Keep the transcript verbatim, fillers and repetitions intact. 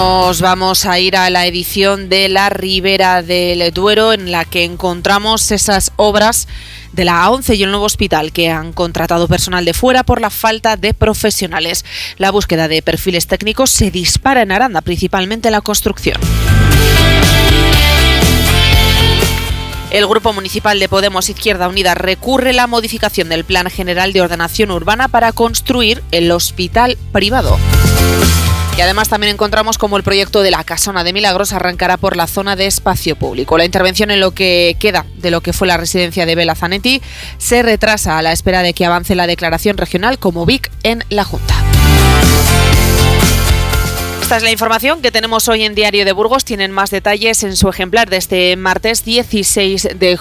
Nos vamos a ir a la edición de la Ribera del Duero, en la que encontramos esas obras de la A once y el nuevo hospital, que han contratado personal de fuera por la falta de profesionales. La búsqueda de perfiles técnicos se dispara en Aranda, principalmente en la construcción. El Grupo Municipal de Podemos Izquierda Unida recurre la modificación del Plan General de Ordenación Urbana para construir el hospital privado. Y además también encontramos cómo el proyecto de la Casona de Milagros arrancará por la zona de espacio público. La intervención en lo que queda de lo que fue la residencia de Bela Zanetti se retrasa a la espera de que avance la declaración regional como V I C en la Junta. Esta es la información que tenemos hoy en Diario de Burgos. Tienen más detalles en su ejemplar de este martes dieciséis de junio.